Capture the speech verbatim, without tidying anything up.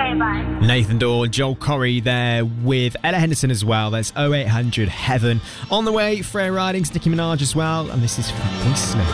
Okay, bye. Nathan Dawn, Joel Corey there with Ella Henderson as well. That's oh eight hundred Heaven. On the way, Freya Ridings, Nicki Minaj as well. And this is Fatboy Slim.